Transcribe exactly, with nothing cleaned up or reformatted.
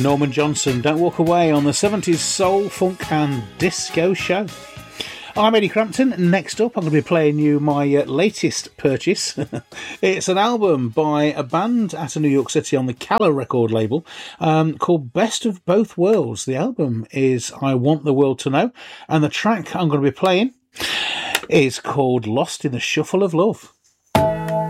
Norman Johnson, Don't Walk Away on the seventies Soul, Funk and Disco Show. I'm Eddie Crampton. Next up, I'm going to be playing you my uh, latest purchase. It's an album by a band out of New York City on the Calla record label um, called Best of Both Worlds. The album is I Want the World to Know, and the track I'm going to be playing is called Lost in the Shuffle of Love.